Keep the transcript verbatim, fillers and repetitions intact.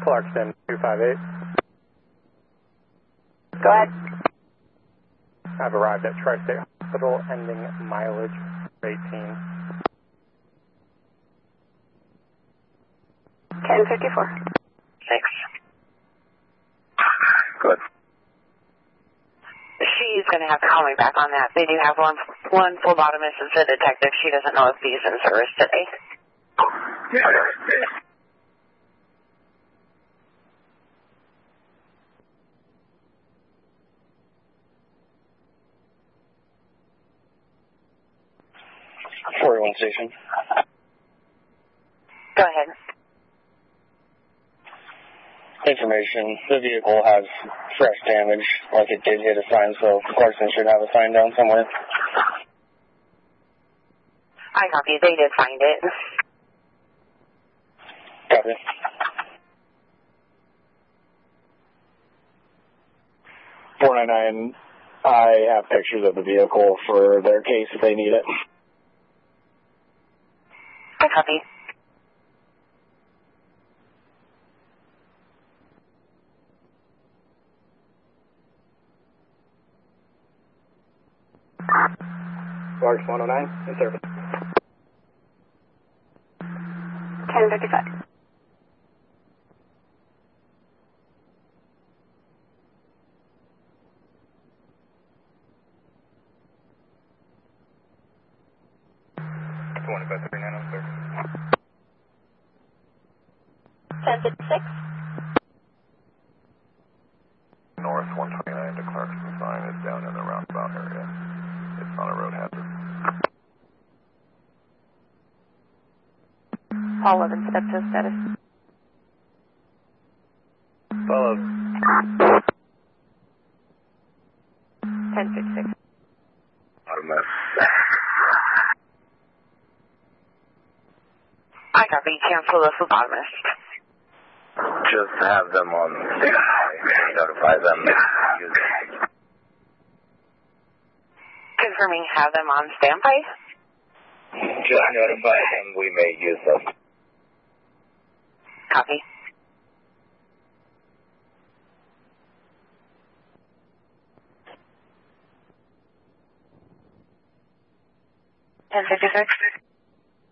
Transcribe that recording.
Clarkston two five eight. Go ahead. I've arrived at Tri-State Hospital, ending mileage eighteen. ten fifty-four. Thanks. Good. She's going to have to call me back on that. They do have one one phlebotomist as a detective. She doesn't know if he's in service today. forty-one station. Go ahead. Information. The vehicle has fresh damage, like it did hit a sign, so Clarkson should have a sign down somewhere. I copy. They did find it. Copy. four nine nine, I have pictures of the vehicle for their case if they need it. I copy. Clarks one oh nine, in service. ten fifty-five. twenty-five thirty-nine on service. ten fifty-six. North one twenty-nine to Clarkston sign is down in the roundabout area. It's not a road hazard. Paul eleven, step to status. Followed. ten fifty-six. Automatic. I copy. Cancel the phlebotomist. Just have them on standby. Notify them. Use it. Confirming have them on standby. Just notify them we may use them. Copy. ten fifty-six.